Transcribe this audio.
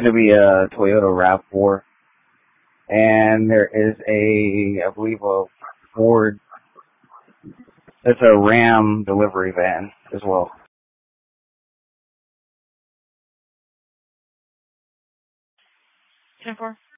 going to be a Toyota RAV4. And there is I believe, a Ford. It's a Ram delivery van as well. 10-4.